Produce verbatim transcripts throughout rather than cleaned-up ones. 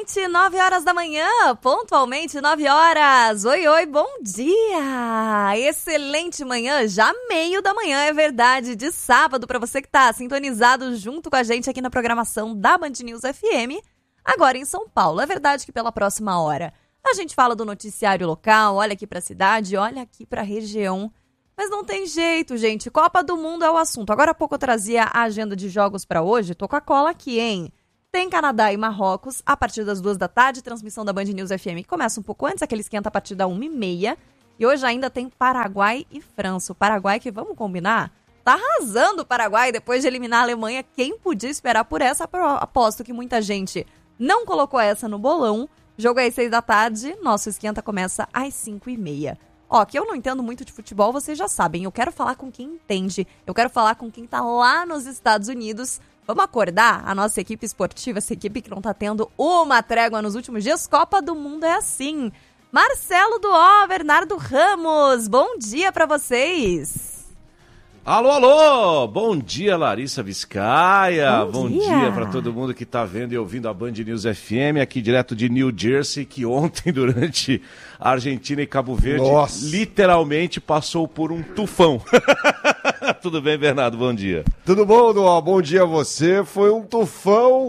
noite, nove horas da manhã, pontualmente nove horas. Oi, oi, bom dia! Excelente manhã, já meio da manhã, é verdade, de sábado, para você que tá sintonizado junto com a gente aqui na programação da Band News F M, agora em São Paulo. É verdade que pela próxima hora a gente fala do noticiário local, olha aqui pra cidade, olha aqui pra região. Mas não tem jeito, gente, Copa do Mundo é o assunto. Agora há pouco eu trazia a agenda de jogos para hoje, tô com a cola aqui, hein? Tem Canadá e Marrocos a partir das duas da tarde, transmissão da Band News F M que começa um pouco antes, aquele esquenta a partir da uma e meia. E hoje ainda tem Paraguai e França. O Paraguai que, vamos combinar, tá arrasando o Paraguai depois de eliminar a Alemanha. Quem podia esperar por essa? Aposto que muita gente não colocou essa no bolão. Jogo é às seis da tarde, nosso esquenta começa às cinco e meia. Ó, que eu não entendo muito de futebol, vocês já sabem. Eu quero falar com quem entende. Eu quero falar com quem tá lá nos Estados Unidos. Vamos acordar a nossa equipe esportiva, essa equipe que não tá tendo uma trégua nos últimos dias. Copa do Mundo é assim. Marcelo do O, Bernardo Ramos, bom dia pra vocês. Alô, alô! Bom dia, Larissa Viscaia. Bom, Bom dia, dia para todo mundo que tá vendo e ouvindo a Band News F M, aqui direto de New Jersey, que ontem, durante a Argentina e Cabo Verde, Nossa. literalmente passou por um tufão. Tudo bem, Bernardo? Bom dia. Tudo bom, Duó? Bom dia a você. Foi um tufão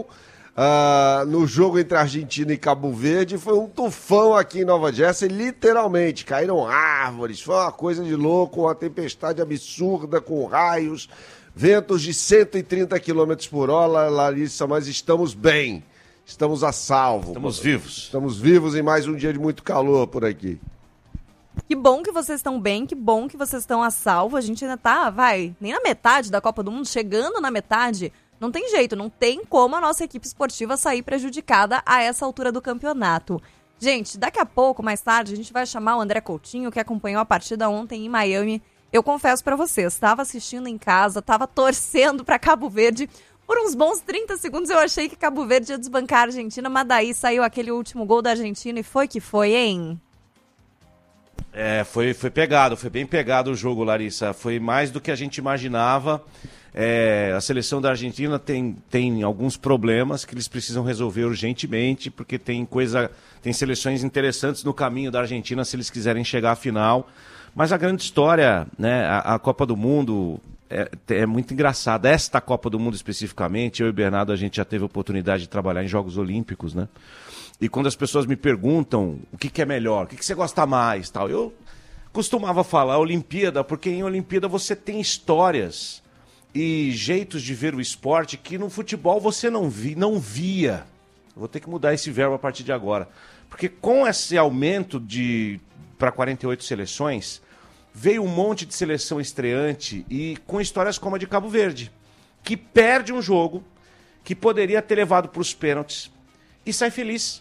uh, no jogo entre Argentina e Cabo Verde. Foi um tufão aqui em Nova Jersey, literalmente. Caíram árvores, foi uma coisa de louco, uma tempestade absurda com raios, ventos de cento e trinta quilômetros por hora, Larissa, mas estamos bem. Estamos a salvo. Estamos vivos. Estamos vivos em mais um dia de muito calor por aqui. Que bom que vocês estão bem, que bom que vocês estão a salvo. A gente ainda tá, vai, nem na metade da Copa do Mundo, chegando na metade. Não tem jeito, não tem como a nossa equipe esportiva sair prejudicada a essa altura do campeonato. Gente, daqui a pouco, mais tarde, a gente vai chamar o André Coutinho, que acompanhou a partida ontem em Miami. Eu confesso pra vocês, estava assistindo em casa, estava torcendo pra Cabo Verde. Por uns bons trinta segundos eu achei que Cabo Verde ia desbancar a Argentina, mas daí saiu aquele último gol da Argentina e foi que foi, hein? É, foi, foi pegado, foi bem pegado o jogo, Larissa. Foi mais do que a gente imaginava. É, a seleção da Argentina tem, tem alguns problemas que eles precisam resolver urgentemente, porque tem coisa, tem seleções interessantes no caminho da Argentina se eles quiserem chegar à final. Mas a grande história, né, a, a Copa do Mundo é, é muito engraçada. Esta Copa do Mundo especificamente, eu e o Bernardo, a gente já teve a oportunidade de trabalhar em Jogos Olímpicos, né? E quando as pessoas me perguntam o que, que é melhor, o que, que você gosta mais, tal, eu costumava falar Olimpíada, porque em Olimpíada você tem histórias e jeitos de ver o esporte que no futebol você não, vi, não via. Eu vou ter que mudar esse verbo a partir de agora. Porque com esse aumento de para quarenta e oito seleções, veio um monte de seleção estreante e com histórias como a de Cabo Verde, que perde um jogo que poderia ter levado para os pênaltis e sai feliz.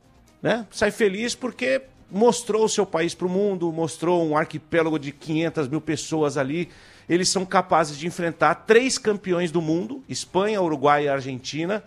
Né? Sai feliz porque mostrou o seu país para o mundo, mostrou um arquipélago de quinhentas mil pessoas ali. Eles são capazes de enfrentar três campeões do mundo, Espanha, Uruguai e Argentina,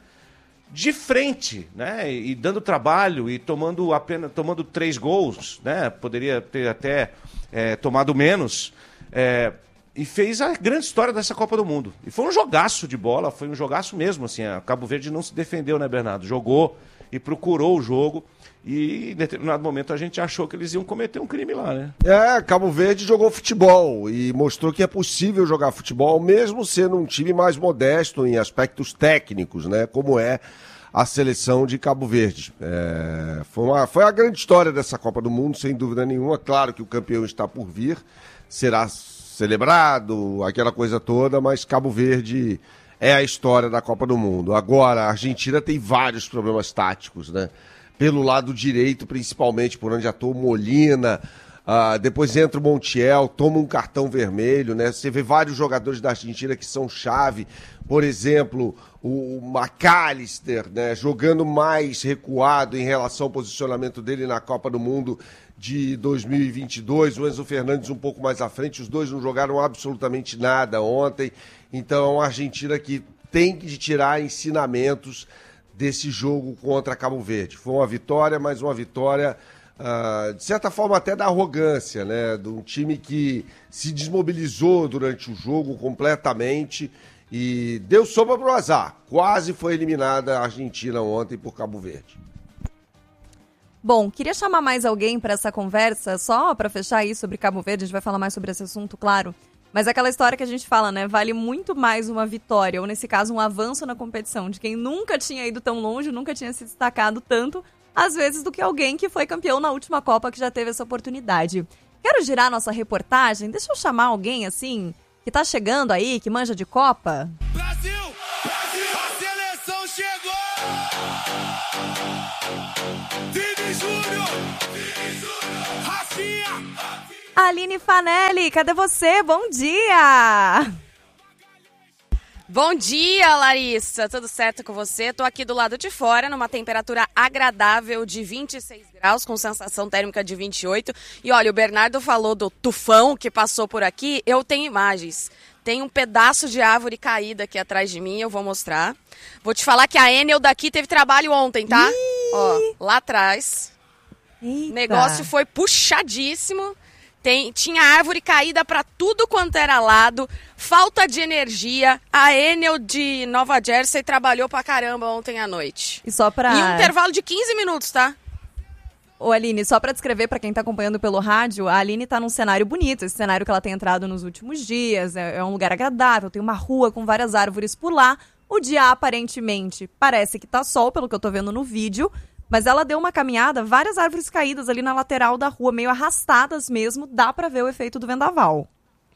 de frente, né? E dando trabalho e tomando apenas tomando três gols, né? Poderia ter até é, tomado menos. É, e fez a grande história dessa Copa do Mundo. E foi um jogaço de bola, foi um jogaço mesmo. Assim, a Cabo Verde não se defendeu, né, Bernardo? Jogou e procurou o jogo. E em determinado momento a gente achou que eles iam cometer um crime lá, né? É, Cabo Verde jogou futebol e mostrou que é possível jogar futebol, mesmo sendo um time mais modesto em aspectos técnicos, né? Como é a seleção de Cabo Verde. É, foi, uma, foi a grande história dessa Copa do Mundo, sem dúvida nenhuma. Claro que o campeão está por vir, será celebrado, aquela coisa toda, mas Cabo Verde é a história da Copa do Mundo. Agora, a Argentina tem vários problemas táticos, né? Pelo lado direito, principalmente, por onde atua o Molina, uh, depois entra o Montiel, toma um cartão vermelho, né? Você vê vários jogadores da Argentina que são chave, por exemplo, o McAllister, né? Jogando mais recuado em relação ao posicionamento dele na Copa do Mundo de dois mil e vinte e dois, o Enzo Fernandes um pouco mais à frente, os dois não jogaram absolutamente nada ontem, então é uma Argentina que tem que tirar ensinamentos desse jogo contra Cabo Verde. Foi uma vitória, mas uma vitória, uh, de certa forma, até da arrogância, né? De um time que se desmobilizou durante o jogo completamente e deu sopa pro azar. Quase foi eliminada a Argentina ontem por Cabo Verde. Bom, queria chamar mais alguém para essa conversa, só para fechar aí sobre Cabo Verde, a gente vai falar mais sobre esse assunto, claro. Mas é aquela história que a gente fala, né? Vale muito mais uma vitória, ou nesse caso um avanço na competição, de quem nunca tinha ido tão longe, nunca tinha se destacado tanto, às vezes, do que alguém que foi campeão na última Copa, que já teve essa oportunidade. Quero girar nossa reportagem, deixa eu chamar alguém, assim, que tá chegando aí, que manja de Copa. Brasil! Brasil! A seleção chegou! Vini Júnior! Vini Júnior! Rafinha! Aline Fanelli, cadê você? Bom dia! Bom dia, Larissa. Tudo certo com você? Tô aqui do lado de fora, numa temperatura agradável de vinte e seis graus, com sensação térmica de vinte e oito. E olha, o Bernardo falou do tufão que passou por aqui. Eu tenho imagens. Tem um pedaço de árvore caída aqui atrás de mim, eu vou mostrar. Vou te falar que a Enel daqui teve trabalho ontem, tá? Ih! Ó, lá atrás. Eita. O negócio foi puxadíssimo. Tem, tinha árvore caída para tudo quanto era lado, falta de energia. A Enel de Nova Jersey trabalhou pra caramba ontem à noite. E só pra... Em um intervalo de quinze minutos, tá? Ô, Aline, só pra descrever pra quem tá acompanhando pelo rádio, a Aline tá num cenário bonito, esse cenário que ela tem entrado nos últimos dias, é, é um lugar agradável, tem uma rua com várias árvores por lá. O dia, aparentemente, parece que tá sol, pelo que eu tô vendo no vídeo, mas ela deu uma caminhada, várias árvores caídas ali na lateral da rua, meio arrastadas mesmo, dá pra ver o efeito do vendaval.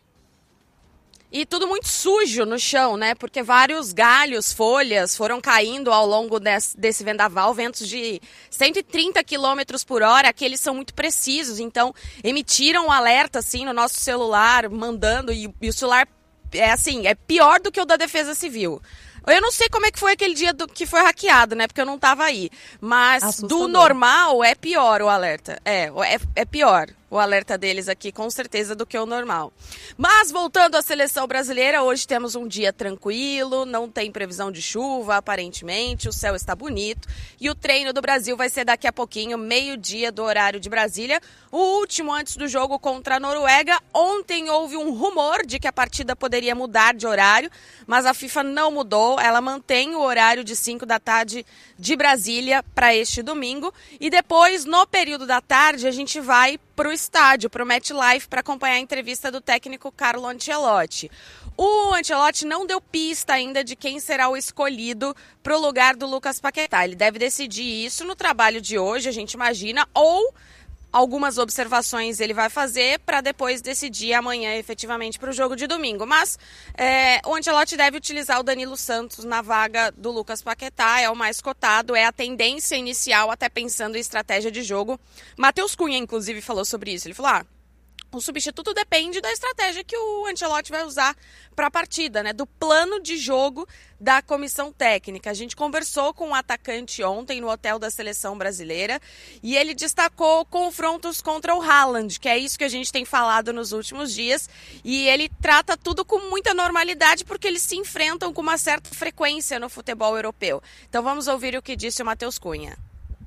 E tudo muito sujo no chão, né? Porque vários galhos, folhas foram caindo ao longo desse, desse vendaval, ventos de cento e trinta quilômetros por hora, que eles são muito precisos, então emitiram um alerta assim no nosso celular, mandando, e, e o celular é assim, é pior do que o da Defesa Civil. Eu não sei como é que foi aquele dia do, que foi hackeado, né? Porque eu não tava aí. Mas assustador. Do normal é pior o alerta. É, é, é pior o alerta deles aqui, com certeza, do que o normal. Mas voltando à seleção brasileira, hoje temos um dia tranquilo, não tem previsão de chuva, aparentemente, o céu está bonito. E o treino do Brasil vai ser daqui a pouquinho, meio-dia do horário de Brasília. O último antes do jogo contra a Noruega. Ontem houve um rumor de que a partida poderia mudar de horário, mas a FIFA não mudou. Ela mantém o horário de cinco da tarde de Brasília para este domingo. E depois, no período da tarde, a gente vai para o estádio, para o MetLife, para acompanhar a entrevista do técnico Carlo Ancelotti. O Ancelotti não deu pista ainda de quem será o escolhido para o lugar do Lucas Paquetá. Ele deve decidir isso no trabalho de hoje, a gente imagina, ou algumas observações ele vai fazer para depois decidir amanhã efetivamente para o jogo de domingo. Mas é, o Ancelotti deve utilizar o Danilo Santos na vaga do Lucas Paquetá, é o mais cotado, é a tendência inicial, até pensando em estratégia de jogo. Matheus Cunha, inclusive, falou sobre isso. Ele falou, ah, o substituto depende da estratégia que o Ancelotti vai usar para a partida, né? Do plano de jogo da comissão técnica. A gente conversou com o atacante ontem no hotel da seleção brasileira e ele destacou confrontos contra o Haaland, que é isso que a gente tem falado nos últimos dias, e ele trata tudo com muita normalidade porque eles se enfrentam com uma certa frequência no futebol europeu. Então vamos ouvir o que disse o Matheus Cunha.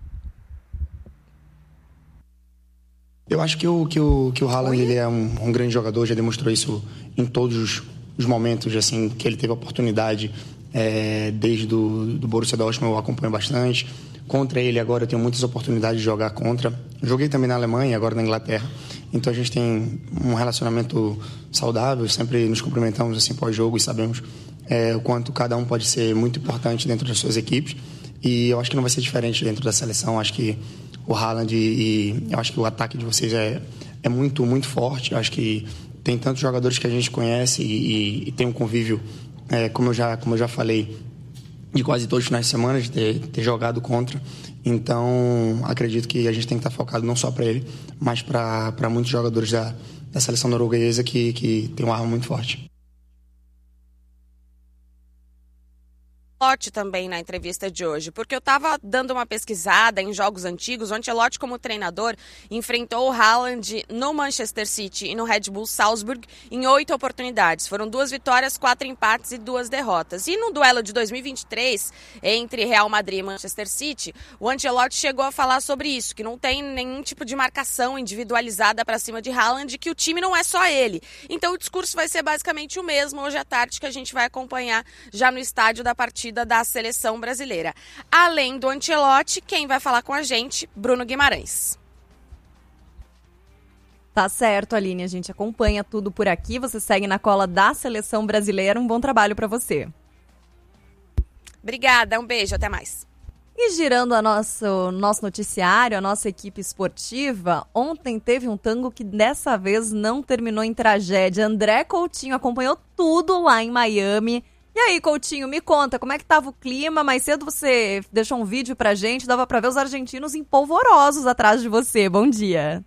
Eu acho que o, que o, que o Haaland ele é um, um grande jogador, já demonstrou isso em todos os, os momentos assim, que ele teve a oportunidade, é, desde do, do Borussia Dortmund eu acompanho bastante. Contra ele agora eu tenho muitas oportunidades de jogar contra. Joguei também na Alemanha, agora na Inglaterra. Então a gente tem um relacionamento saudável, sempre nos cumprimentamos assim pós-jogo e sabemos é, o quanto cada um pode ser muito importante dentro das suas equipes. E eu acho que não vai ser diferente dentro da seleção. Acho que o Haaland e, e eu acho que o ataque de vocês é, é muito, muito forte. Eu acho que tem tantos jogadores que a gente conhece e, e, e tem um convívio, é, como, eu já, como eu já falei, de quase todos os finais de semana, de ter, ter jogado contra. Então, acredito que a gente tem que estar focado não só para ele, mas para muitos jogadores da, da seleção norueguesa que, que tem uma arma muito forte. Ancelotti também na entrevista de hoje, porque eu estava dando uma pesquisada em jogos antigos. O Ancelotti, como treinador, enfrentou o Haaland no Manchester City e no Red Bull Salzburg em oito oportunidades. Foram duas vitórias, quatro empates e duas derrotas. E no duelo de dois mil e vinte e três, entre Real Madrid e Manchester City, o Ancelotti chegou a falar sobre isso, que não tem nenhum tipo de marcação individualizada para cima de Haaland, que o time não é só ele. Então o discurso vai ser basicamente o mesmo hoje à tarde, que a gente vai acompanhar já no estádio da partida partida da seleção brasileira. Além do Ancelotti, quem vai falar com a gente? Bruno Guimarães. Tá certo, Aline, a gente acompanha tudo por aqui, você segue na cola da seleção brasileira, um bom trabalho para você. Obrigada, um beijo, até mais. E girando a nosso, nosso noticiário, a nossa equipe esportiva, ontem teve um tango que dessa vez não terminou em tragédia. André Coutinho acompanhou tudo lá em Miami. E aí, Coutinho, me conta, como é que tava o clima? Mais cedo você deixou um vídeo pra gente, dava pra ver os argentinos empolvorosos atrás de você. Bom dia.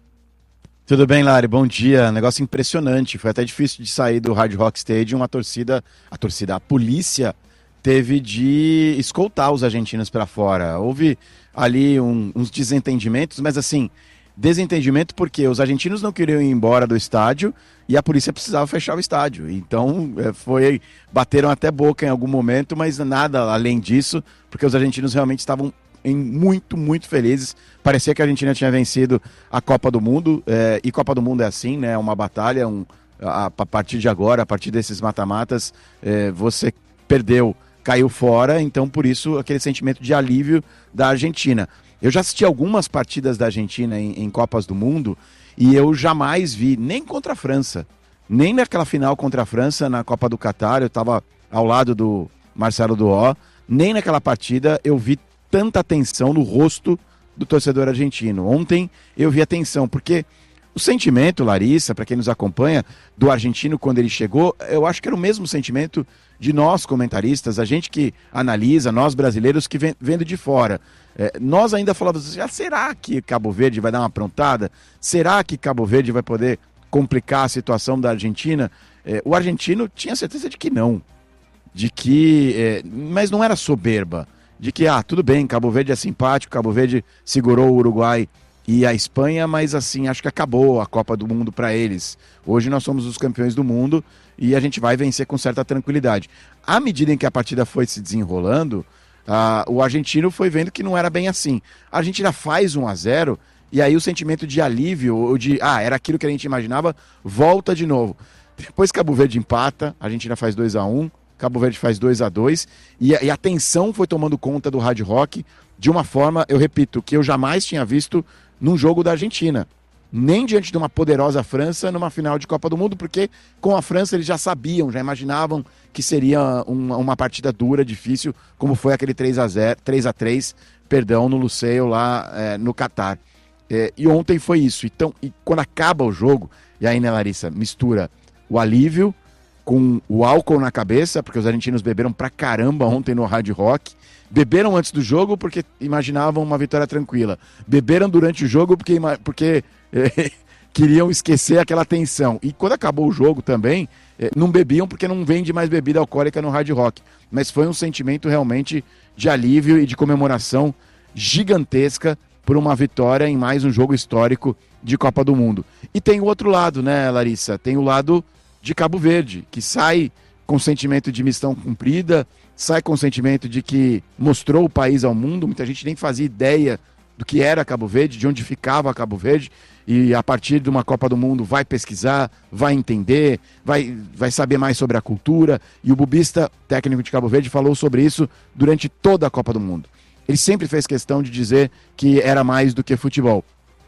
Tudo bem, Lari? Bom dia. Negócio impressionante. Foi até difícil de sair do Hard Rock Stadium. A torcida, a torcida, a polícia teve de escoltar os argentinos para fora. Houve ali um, uns desentendimentos, mas assim, desentendimento porque os argentinos não queriam ir embora do estádio e a polícia precisava fechar o estádio. Então, foi, bateram até boca em algum momento, mas nada além disso, porque os argentinos realmente estavam em muito, muito felizes. Parecia que a Argentina tinha vencido a Copa do Mundo, é, e Copa do Mundo é assim, né? É uma batalha, um, a, a partir de agora, a partir desses mata-matas, é, você perdeu, caiu fora, então por isso aquele sentimento de alívio da Argentina. Eu já assisti algumas partidas da Argentina em, em Copas do Mundo e eu jamais vi, nem contra a França, nem naquela final contra a França na Copa do Catar, eu estava ao lado do Marcelo Duó, nem naquela partida eu vi tanta tensão no rosto do torcedor argentino. Ontem eu vi a tensão, porque o sentimento, Larissa, para quem nos acompanha, do argentino quando ele chegou, eu acho que era o mesmo sentimento de nós comentaristas, a gente que analisa, nós brasileiros que vem, vendo de fora. É, nós ainda falávamos assim, ah, será que Cabo Verde vai dar uma aprontada? Será que Cabo Verde vai poder complicar a situação da Argentina? É, o argentino tinha certeza de que não, de que, é, mas não era soberba, de que, ah, tudo bem, Cabo Verde é simpático, Cabo Verde segurou o Uruguai e a Espanha, mas assim, acho que acabou a Copa do Mundo para eles. Hoje nós somos os campeões do mundo e a gente vai vencer com certa tranquilidade. À medida em que a partida foi se desenrolando, ah, o argentino foi vendo que não era bem assim. A Argentina faz um a zero e aí o sentimento de alívio, ou de, ah, era aquilo que a gente imaginava, volta de novo. Depois Cabo Verde empata, a Argentina faz dois a um, Cabo Verde faz dois a dois, e, e a tensão foi tomando conta do Hard Rock de uma forma, eu repito, que eu jamais tinha visto num jogo da Argentina. Nem diante de uma poderosa França numa final de Copa do Mundo, porque com a França eles já sabiam, já imaginavam que seria uma, uma partida dura, difícil, como foi aquele três a zero, três a três, perdão, no Lusail lá é, no Catar. É, e ontem foi isso. Então, e quando acaba o jogo, e aí, né, Larissa, mistura o alívio com o álcool na cabeça, porque os argentinos beberam pra caramba ontem no Hard Rock. Beberam antes do jogo porque imaginavam uma vitória tranquila. Beberam durante o jogo porque, porque é, queriam esquecer aquela tensão. E quando acabou o jogo também, é, não bebiam porque não vende mais bebida alcoólica no Hard Rock. Mas foi um sentimento realmente de alívio e de comemoração gigantesca por uma vitória em mais um jogo histórico de Copa do Mundo. E tem o outro lado, né, Larissa? Tem o lado de Cabo Verde, que sai com sentimento de missão cumprida, sai com o sentimento de que mostrou o país ao mundo. Muita gente nem fazia ideia do que era Cabo Verde, de onde ficava Cabo Verde, e a partir de uma Copa do Mundo vai pesquisar, vai entender, vai, vai saber mais sobre a cultura, e o Bubista, técnico de Cabo Verde, falou sobre isso durante toda a Copa do Mundo. Ele sempre fez questão de dizer que era mais do que futebol.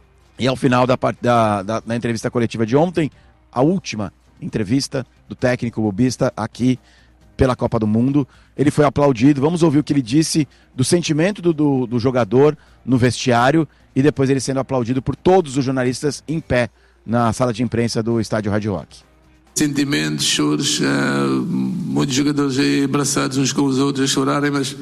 E ao final da, da, da, da entrevista coletiva de ontem, a última entrevista do técnico bubista aqui pela Copa do Mundo, ele foi aplaudido. Vamos ouvir o que ele disse do sentimento do, do, do jogador no vestiário e depois ele sendo aplaudido por todos os jornalistas em pé na sala de imprensa do estádio Hard Rock. Sentimentos, choros, uh, muitos jogadores aí abraçados uns com os outros a chorarem, mas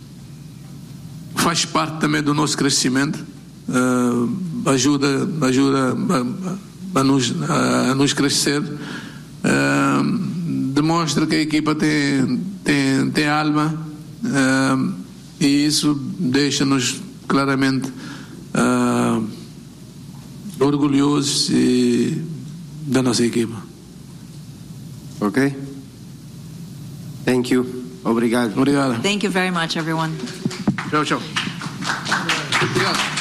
faz parte também do nosso crescimento, uh, ajuda, ajuda a, a, nos, a, a nos crescer. Uh, demonstra que a equipa tem, tem, tem alma, uh, e isso deixa-nos claramente uh, orgulhosos e, da nossa equipa. Ok? Thank you. Obrigado. Obrigado. Thank you very much, everyone. Tchau, tchau. Obrigado.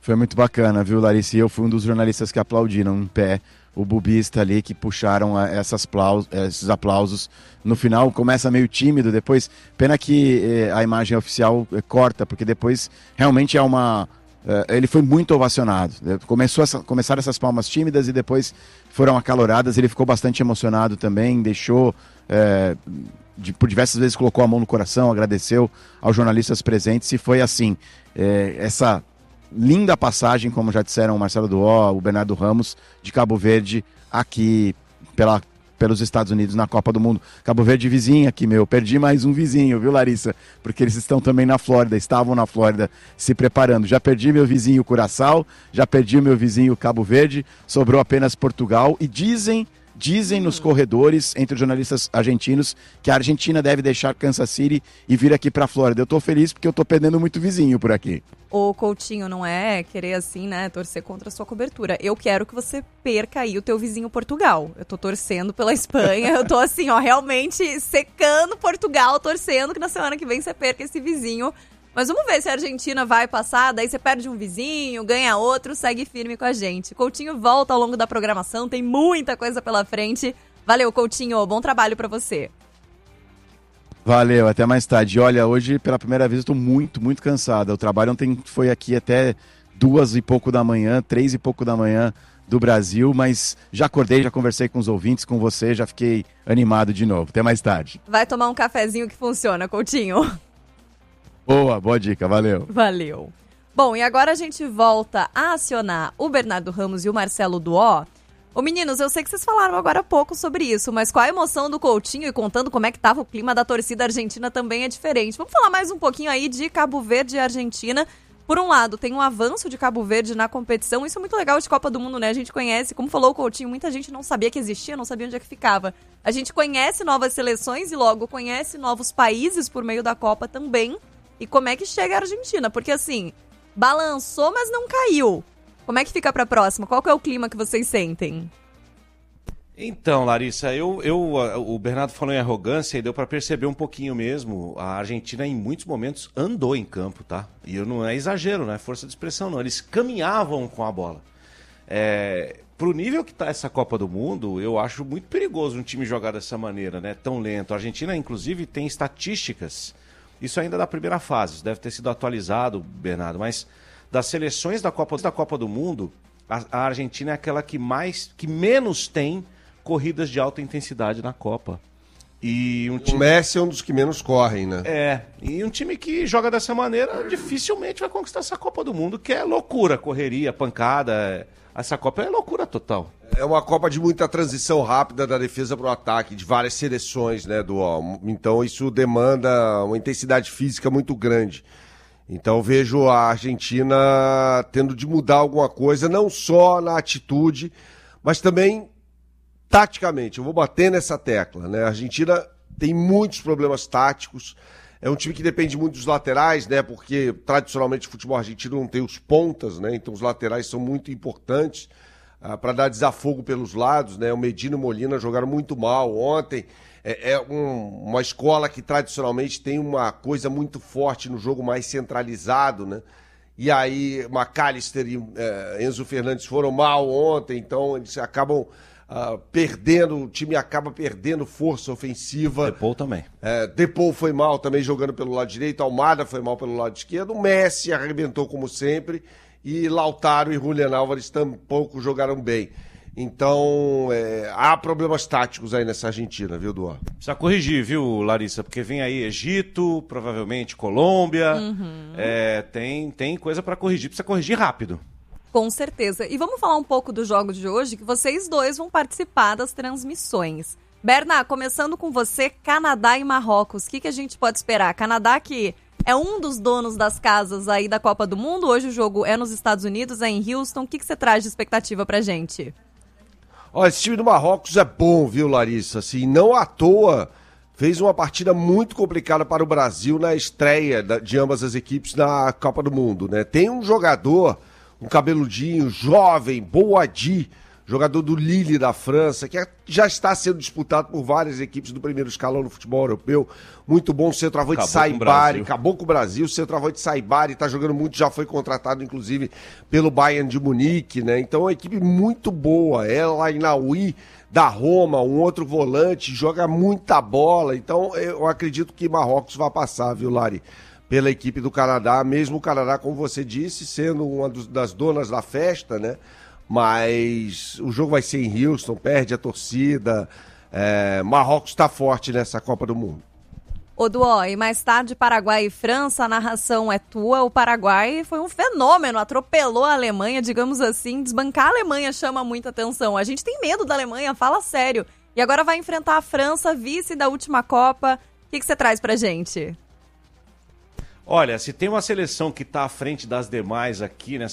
Foi muito bacana, viu, Larissa? E eu fui um dos jornalistas que aplaudiram em pé o bubista ali, que puxaram essas aplausos, esses aplausos. No final começa meio tímido, depois, pena que eh, a imagem oficial eh, corta, porque depois realmente é uma... Eh, ele foi muito ovacionado. Começou essa, começaram essas palmas tímidas e depois foram acaloradas. Ele ficou bastante emocionado também, deixou... Eh, de, por diversas vezes colocou a mão no coração, agradeceu aos jornalistas presentes e foi assim, eh, essa... linda passagem, como já disseram o Marcelo Duó, o Bernardo Ramos, de Cabo Verde aqui pela, pelos Estados Unidos na Copa do Mundo. Cabo Verde vizinho aqui, meu. Perdi mais um vizinho, viu, Larissa? Porque eles estão também na Flórida, estavam na Flórida se preparando. Já perdi meu vizinho Curaçao, já perdi meu vizinho Cabo Verde, sobrou apenas Portugal e dizem... Dizem nos corredores, entre os jornalistas argentinos, que a Argentina deve deixar Kansas City e vir aqui para a Flórida. Eu tô feliz porque eu tô perdendo muito vizinho por aqui. O Coutinho não é querer assim, né, torcer contra a sua cobertura. Eu quero que você perca aí o teu vizinho Portugal. Eu tô torcendo pela Espanha, eu tô assim, ó, realmente secando Portugal, torcendo que na semana que vem você perca esse vizinho. Mas vamos ver se a Argentina vai passar, daí você perde um vizinho, ganha outro, segue firme com a gente. Coutinho volta ao longo da programação, tem muita coisa pela frente. Valeu, Coutinho, bom trabalho pra você. Valeu, até mais tarde. Olha, hoje pela primeira vez eu tô muito, muito cansado. O trabalho ontem foi aqui até duas e pouco da manhã, três e pouco da manhã do Brasil, mas já acordei, já conversei com os ouvintes, com você, já fiquei animado de novo. Até mais tarde. Vai tomar um cafezinho que funciona, Coutinho. Boa, boa dica, valeu. Valeu. Bom, e agora a gente volta a acionar o Bernardo Ramos e o Marcelo Duó. Ô meninos, eu sei que vocês falaram agora há pouco sobre isso, mas com a emoção do Coutinho e contando como é que tava o clima da torcida argentina também é diferente. Vamos falar mais um pouquinho aí de Cabo Verde e Argentina. Por um lado, tem um avanço de Cabo Verde na competição, isso é muito legal de Copa do Mundo, né? A gente conhece, como falou o Coutinho, muita gente não sabia que existia, não sabia onde é que ficava. A gente conhece novas seleções e logo conhece novos países por meio da Copa também. E como é que chega a Argentina? Porque assim, balançou, mas não caiu. Como é que fica pra próxima? Qual que é o clima que vocês sentem? Então, Larissa, eu, eu, o Bernardo falou em arrogância e deu pra perceber um pouquinho mesmo. A Argentina, em muitos momentos, andou em campo, tá? E eu, não é exagero, não é força de expressão, não. Eles caminhavam com a bola. É, pro nível que tá essa Copa do Mundo, eu acho muito perigoso um time jogar dessa maneira, né? Tão lento. A Argentina, inclusive, tem estatísticas. Isso ainda da primeira fase, isso deve ter sido atualizado, Bernardo, mas das seleções da Copa, da Copa do Mundo, a, a Argentina é aquela que mais, que menos tem corridas de alta intensidade na Copa. E um time... O Messi é um dos que menos correm, né? É, e um time que joga dessa maneira dificilmente vai conquistar essa Copa do Mundo, que é loucura, correria, pancada. Essa Copa é loucura total. É uma Copa de muita transição rápida da defesa para o ataque, de várias seleções, né, do Então isso demanda uma intensidade física muito grande. Então vejo a Argentina tendo de mudar alguma coisa, não só na atitude, mas também taticamente. Eu vou bater nessa tecla, né? A Argentina tem muitos problemas táticos. É um time que depende muito dos laterais, né? Porque tradicionalmente o futebol argentino não tem os pontas, né? Então os laterais são muito importantes ah, para dar desafogo pelos lados, né? O Medina e o Molina jogaram muito mal ontem. É, é um, uma escola que tradicionalmente tem uma coisa muito forte no jogo mais centralizado, né? E aí McAllister e é, Enzo Fernandes foram mal ontem, então eles acabam Uh, perdendo, o time acaba perdendo força ofensiva. Depou também. É, Depou foi mal também jogando pelo lado direito, Almada foi mal pelo lado esquerdo, o Messi arrebentou como sempre e Lautaro e Julián Álvares tampouco jogaram bem. Então, é, há problemas táticos aí nessa Argentina, viu, Duó? Precisa corrigir, viu, Larissa? Porque vem aí Egito, provavelmente Colômbia, uhum. é, tem, tem coisa para corrigir, precisa corrigir rápido. Com certeza. E vamos falar um pouco dos jogos de hoje, que vocês dois vão participar das transmissões. Berna, começando com você, Canadá e Marrocos. O que, que a gente pode esperar? Canadá que é um dos donos das casas aí da Copa do Mundo. Hoje o jogo é nos Estados Unidos, é em Houston. O que, que você traz de expectativa pra gente? Olha, esse time do Marrocos é bom, viu, Larissa? Assim, não à toa fez uma partida muito complicada para o Brasil na estreia de ambas as equipes na Copa do Mundo, né? Tem um jogador... um cabeludinho, jovem, Boadi, jogador do Lille da França, que já está sendo disputado por várias equipes do primeiro escalão no futebol europeu. Muito bom, centroavante Saibari, acabou com o Brasil, centroavante Saibari, está jogando muito, já foi contratado inclusive pelo Bayern de Munique, né? Então é uma equipe muito boa, ela em Naui da Roma, um outro volante, joga muita bola, então eu acredito que Marrocos vai passar, viu, Lari? Pela equipe do Canadá, mesmo o Canadá, como você disse, sendo uma dos, das donas da festa, né? Mas o jogo vai ser em Houston, perde a torcida. É, Marrocos está forte nessa Copa do Mundo. Ô, Duó, e mais tarde Paraguai e França, a narração é tua. O Paraguai foi um fenômeno, atropelou a Alemanha, digamos assim. Desbancar a Alemanha chama muita atenção. A gente tem medo da Alemanha, fala sério. E agora vai enfrentar a França, vice da última Copa. O que, que você traz pra gente? Olha, se tem uma seleção que está à frente das demais aqui, né?